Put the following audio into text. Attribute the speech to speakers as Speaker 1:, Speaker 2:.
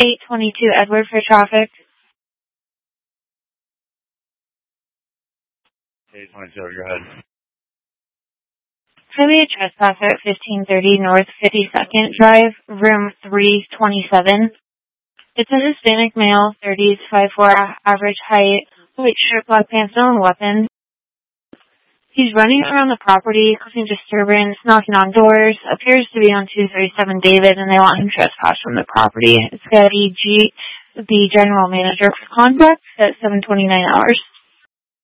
Speaker 1: 822 Edward for traffic.
Speaker 2: 822, go ahead.
Speaker 1: Highway trespasser at 1530 North 52nd Drive, room 327. It's a Hispanic male, 30s, 5'4", average height, white shirt, black pants, no weapon. He's running around the property, causing disturbance, knocking on doors, appears to be on 237 David, and they want him trespassed from the property. It's got E.G., the general manager for conduct, at 7:29 hours.